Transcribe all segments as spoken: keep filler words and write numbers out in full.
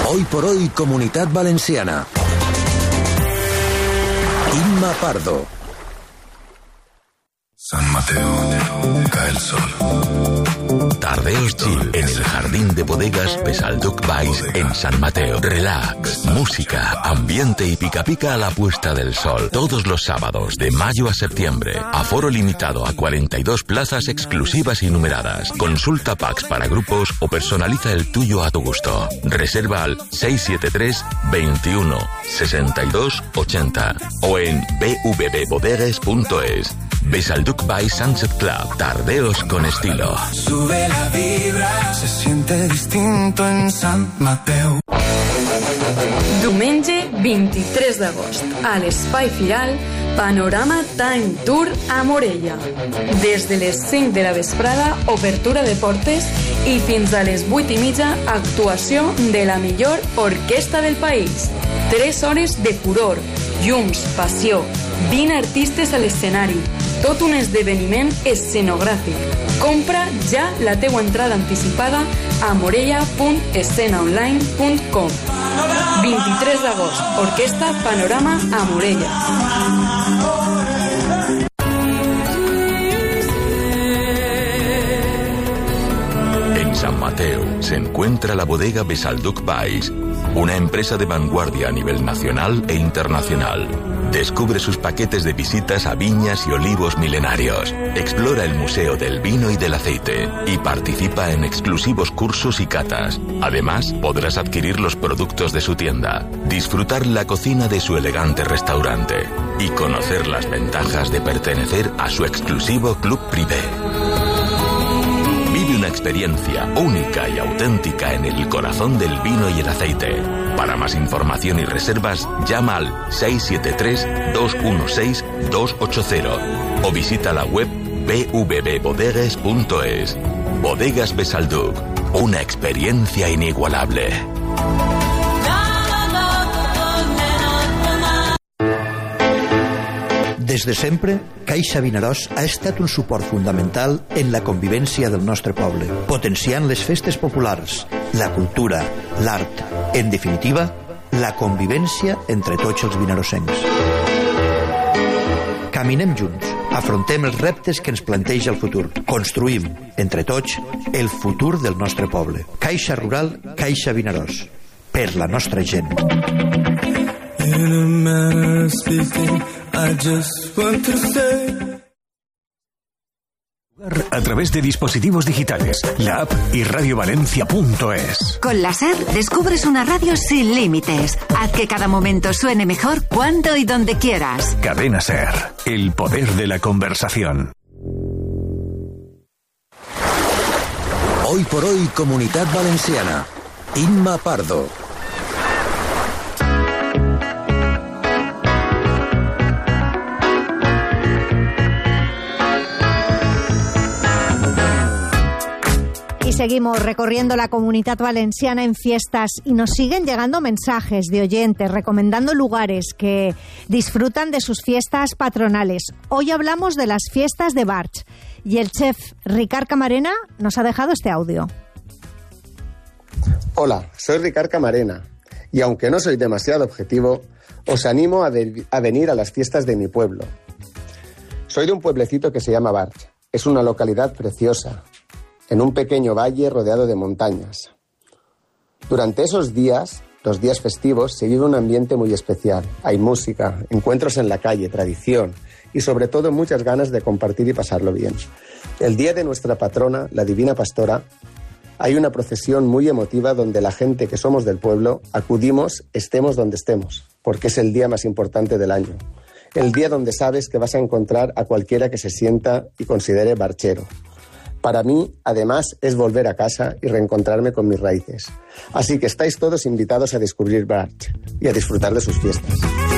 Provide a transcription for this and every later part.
Hoy por hoy, Comunitat Valenciana. Imma Pardo. San Mateo, cae el sol. Tardeos chill en el jardín de bodegas Besalduc Valls en San Mateo. Relax, música, ambiente y pica pica a la puesta del sol. Todos los sábados de mayo a septiembre. Aforo limitado a cuarenta y dos plazas exclusivas y numeradas. Consulta packs para grupos o personaliza el tuyo a tu gusto. Reserva al seis siete tres, veintiuno, sesenta y dos, ochenta o en b v b bodegues punto es. Besalduc Valls Sunset Club. Tardeos con estilo. Sube la vibra, se siente distinto en San Mateo. Diumenge vint-i-tres d'agost, a l'Espai Firal, Panorama Time Tour a Morella. Des de les cinc de la vesprada, obertura de portes i fins a les vuit i mitja, actuació de la millor orquestra del país. Tres hores de furor, llums, passió, vint artistes a l'escenari, tot un esdeveniment escenogràfic. Compra ja la teua entrada anticipada a morella punt escena online punt com. vint-i-tres d'agost, Orquestra Panorama a Morella. En San Mateo se encuentra la bodega Besalduc Valls, una empresa de vanguardia a nivel nacional e internacional. Descubre sus paquetes de visitas a viñas y olivos milenarios. Explora el Museo del Vino y del Aceite y participa en exclusivos cursos y catas. Además, podrás adquirir los productos de su tienda, disfrutar la cocina de su elegante restaurante y conocer las ventajas de pertenecer a su exclusivo club privé. Vive una experiencia única y auténtica en el corazón del vino y el aceite. Para más información y reservas, llama al seis siete tres, dos uno seis, dos ocho cero o visita la web b v b bodegues punto es. Bodegas Besalduc, una experiencia inigualable. Des de sempre, Caixa Vinaròs ha estat un suport fundamental en la convivència del nostre poble, potenciant les festes populars, la cultura, l'art, en definitiva, la convivència entre tots els vinarossencs. Caminem junts, afrontem els reptes que ens planteja el futur, construïm, entre tots, el futur del nostre poble. Caixa Rural, Caixa Vinaròs, per la nostra gent. In a manner of speaking, I just want to say. A través de dispositivos digitales, la app y radiovalencia punto es. Con la SER descubres una radio sin límites. Haz que cada momento suene mejor cuando y donde quieras. Cadena SER, el poder de la conversación. Hoy por hoy, Comunitat Valenciana. Imma Pardo. Y seguimos recorriendo la Comunidad Valenciana en fiestas y nos siguen llegando mensajes de oyentes recomendando lugares que disfrutan de sus fiestas patronales. Hoy hablamos de las fiestas de Barx y el chef Ricard Camarena nos ha dejado este audio. Hola, soy Ricard Camarena y aunque no soy demasiado objetivo, os animo a, de- a venir a las fiestas de mi pueblo. Soy de un pueblecito que se llama Barx. Es una localidad preciosa, en un pequeño valle rodeado de montañas. Durante esos días, los días festivos, se vive un ambiente muy especial. Hay música, encuentros en la calle, tradición y sobre todo muchas ganas de compartir y pasarlo bien. El día de nuestra patrona, la Divina Pastora, hay una procesión muy emotiva donde la gente que somos del pueblo acudimos estemos donde estemos, porque es el día más importante del año. El día donde sabes que vas a encontrar a cualquiera que se sienta y considere barchero. Para mí, además, es volver a casa y reencontrarme con mis raíces. Así que estáis todos invitados a descubrir Barx y a disfrutar de sus fiestas.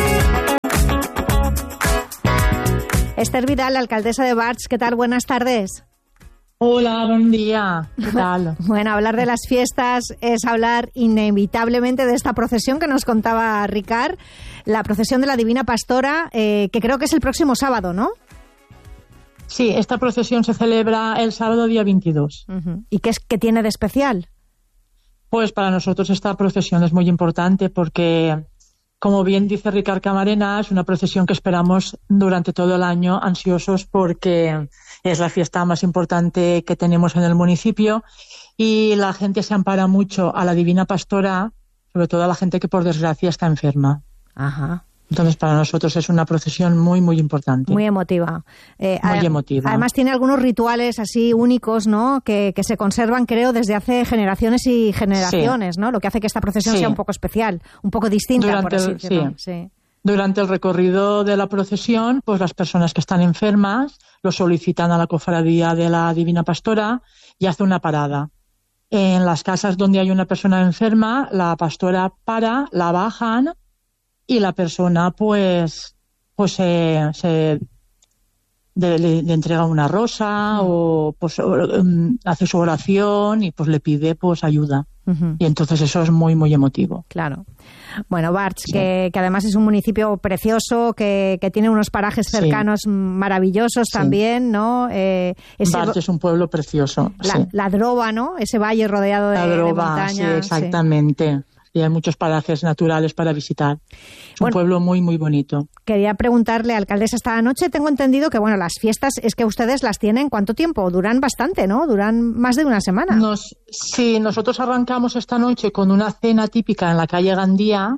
Esther Vidal, alcaldesa de Barx, ¿qué tal? Buenas tardes. Hola, buen día. ¿Qué tal? Bueno, hablar de las fiestas es hablar inevitablemente de esta procesión que nos contaba Ricard, la procesión de la Divina Pastora, eh, que creo que es el próximo sábado, ¿no? Sí, esta procesión se celebra el sábado día veintidós. Uh-huh. ¿Y qué es qué tiene de especial? Pues para nosotros esta procesión es muy importante porque, como bien dice Ricard Camarena, es una procesión que esperamos durante todo el año, ansiosos porque es la fiesta más importante que tenemos en el municipio y la gente se ampara mucho a la Divina Pastora, sobre todo a la gente que por desgracia está enferma. Ajá. Entonces para nosotros es una procesión muy, muy importante. Muy emotiva. Eh, muy ad- emotiva. Además tiene algunos rituales así únicos, ¿no? Que, que se conservan, creo, desde hace generaciones y generaciones, sí. ¿no? Lo que hace que esta procesión sí. sea un poco especial, un poco distinta, Durante por así el, decirlo. Sí. Sí. Durante el recorrido de la procesión, pues las personas que están enfermas lo solicitan a la cofradía de la Divina Pastora y hace una parada. En las casas donde hay una persona enferma, la pastora para, la bajan y la persona pues pues se, se de, le, le entrega una rosa mm. o pues um, hace su oración y pues le pide pues ayuda. Uh-huh. Y entonces eso es muy, muy emotivo. Claro. Bueno, Barch, sí. que, que además es un municipio precioso, que, que tiene unos parajes cercanos sí. maravillosos sí. también, ¿no? Eh, ese... Barch es un pueblo precioso. La, sí. la Droba, ¿no? Ese valle rodeado de, la Droba, de montañas. Sí, exactamente. Sí. Y hay muchos parajes naturales para visitar. Es bueno, un pueblo muy, muy bonito. Quería preguntarle, alcaldesa, esta noche tengo entendido que, bueno, las fiestas es que ustedes las tienen, ¿cuánto tiempo? Duran bastante, ¿no? Duran más de una semana. Nos, sí, nosotros arrancamos esta noche con una cena típica en la calle Gandía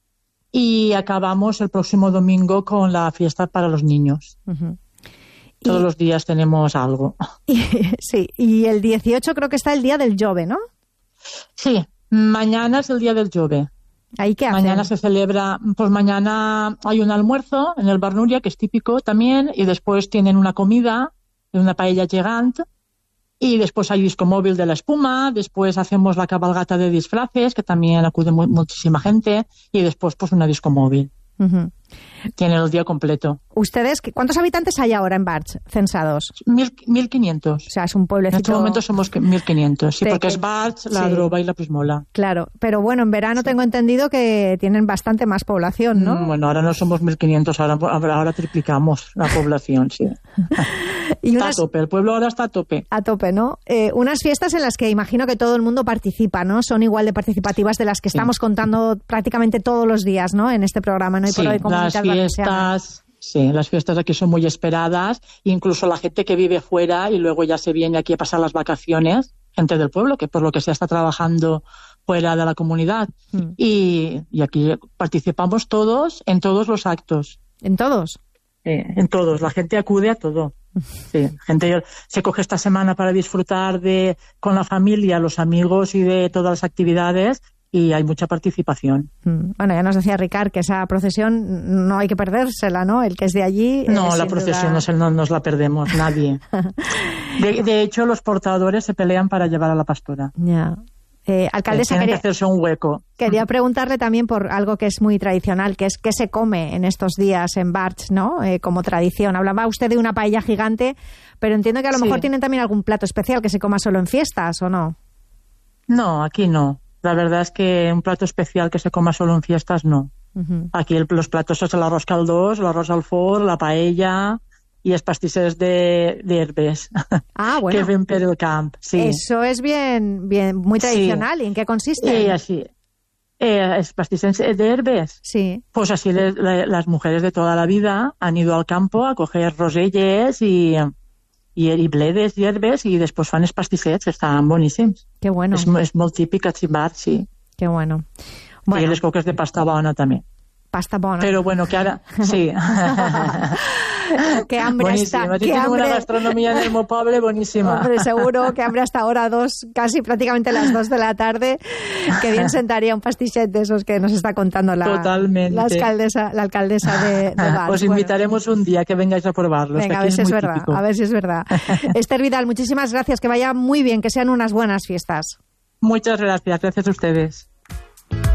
y acabamos el próximo domingo con la fiesta para los niños. Uh-huh. Todos y... los días tenemos algo. Y, sí, y el dieciocho creo que está el día del Jove, ¿no? Sí. Mañana es el día del Jove. ¿Ahí qué hacen? Mañana se celebra, pues mañana hay un almuerzo en el Bar Núria, que es típico también, y después tienen una comida, una paella gigante, y después hay disco móvil de la espuma, después hacemos la cabalgata de disfraces, que también acude mu- muchísima gente, y después pues una disco móvil. Uh-huh. Tienen el día completo. ¿Ustedes, cuántos habitantes hay ahora en Barch censados? Mil, mil quinientos. O sea, es un pueblecito... En este momento somos mil quinientos, sí, de porque que... es Barch, la sí. Droba y la Prismola. Claro, pero bueno, en verano sí. tengo entendido que tienen bastante más población, ¿no? Mm, bueno, ahora no somos mil quinientos, ahora, ahora triplicamos la población, sí. y unas... Está a tope, el pueblo ahora está a tope. A tope, ¿no? Eh, unas fiestas en las que imagino que todo el mundo participa, ¿no? Son igual de participativas de las que estamos sí. contando prácticamente todos los días, ¿no? En este programa, ¿no? Y sí, por hoy Comunidad Valenciana. Fiestas, sí, las fiestas aquí son muy esperadas, incluso la gente que vive fuera y luego ya se viene aquí a pasar las vacaciones, gente del pueblo que por lo que sea está trabajando fuera de la comunidad. Mm. Y, y aquí participamos todos en todos los actos. ¿En todos? Sí, en todos, la gente acude a todo. Sí, gente se coge esta semana para disfrutar de con la familia, los amigos y de todas las actividades. Y hay mucha participación. Bueno, ya nos decía Ricard que esa procesión no hay que perdérsela, ¿no? El que es de allí... No, eh, la procesión duda... no, no nos la perdemos, nadie. de, de hecho, los portadores se pelean para llevar a la pastora. Ya. Eh, alcaldesa, Tienen quería, que hacerse un hueco. Quería preguntarle también por algo que es muy tradicional, que es qué se come en estos días en Barch, ¿no? Eh, como tradición. Hablaba usted de una paella gigante, pero entiendo que a lo sí. mejor tienen también algún plato especial que se coma solo en fiestas, ¿o no? No, aquí no. La verdad es que un plato especial que se coma solo en fiestas, no. Uh-huh. Aquí el, los platos son el arroz caldós, el arroz al forn, la paella y els pastissers de, de herbes. Ah, bueno. Que ven per el camp, sí. Eso es bien, bien muy tradicional. Sí. ¿Y en qué consiste? Y así, eh, els pastissers de herbes. Sí. Pues así les, las mujeres de toda la vida han ido al campo a coger roselles y... I, i bledes, hierbes, i després fan els pastissets, que estan boníssims. Que bueno. És, és molt típic a Xivar, sí. Que bueno. bueno. I les coques de pasta bona, també. Pasta bona. Pero bueno, que ara... Sí. Qué hambre bonísima. está. Tiene hambre... una gastronomía en el meu poble bonísima. Hombre, seguro que hambre hasta ahora dos, casi prácticamente las dos de la tarde. Que bien sentaría un pastichet de esos que nos está contando la, Totalmente. la alcaldesa, la alcaldesa de, de Barch. Os invitaremos bueno. un día que vengáis a probarlos. Venga, a ver si es, es verdad. Típico. A ver si es verdad. Esther Vidal, muchísimas gracias. Que vaya muy bien, que sean unas buenas fiestas. Muchas gracias. Gracias a ustedes.